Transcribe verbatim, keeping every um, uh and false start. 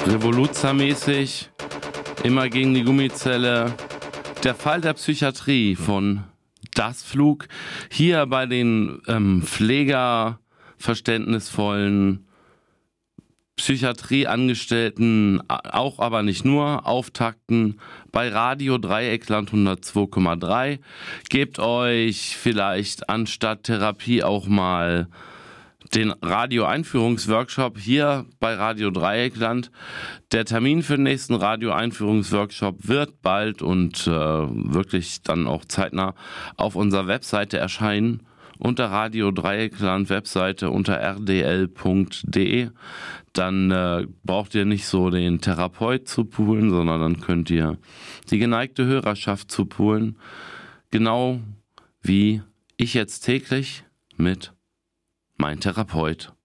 Revoluzzer-mäßig, immer gegen die Gummizelle. Der Fall der Psychiatrie von Das Flug. Hier bei den ähm, pflegerverständnisvollen Psychiatrieangestellten, auch aber nicht nur, Auftakten bei Radio Dreieckland hundertzwei Komma drei. Gebt euch vielleicht anstatt Therapie auch mal den Radio-Einführungsworkshop hier bei Radio Dreieckland. Der Termin für den nächsten Radio-Einführungsworkshop wird bald und äh, wirklich dann auch zeitnah auf unserer Webseite erscheinen. Unter Radio Dreieckland Webseite unter r d l punkt d e. Dann äh, braucht ihr nicht so den Therapeut zu poolen, sondern dann könnt ihr die geneigte Hörerschaft zu poolen. Genau wie ich jetzt täglich mit Mein Therapeut.